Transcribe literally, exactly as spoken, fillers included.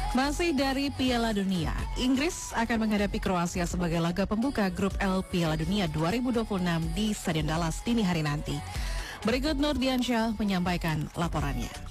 Masih dari Piala Dunia, Inggris akan menghadapi Kroasia sebagai laga pembuka grup L Piala Dunia dua ribu dua puluh enam di Stadion Dallas dini hari nanti. Berikut Nur Diansyah menyampaikan laporannya.